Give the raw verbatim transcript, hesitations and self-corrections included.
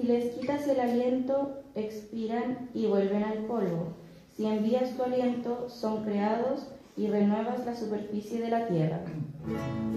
les quitas el aliento, expiran y vuelven al polvo. Si envías tu aliento, son creados y renuevas la superficie de la tierra.